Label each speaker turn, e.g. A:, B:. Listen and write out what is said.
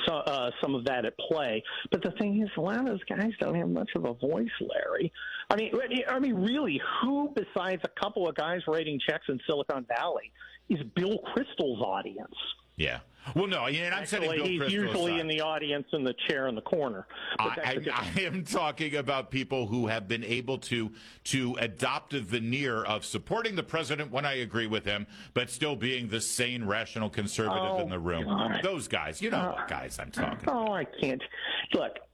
A: some of that at play. But the thing is, a lot of those guys don't have much of a voice, Larry. I mean, really, who besides a couple of guys writing checks in Silicon Valley is Bill Kristol's audience?
B: Yeah. Well, no, and I'm setting Bill
A: he's
B: Kristol
A: usually
B: aside.
A: in the audience in the chair in the corner.
B: I am talking about people who have been able to adopt a veneer of supporting the president when I agree with him, but still being the sane, rational conservative in the room.
A: God.
B: Those guys, you know what guys I'm talking about.
A: Oh, I can't. Look,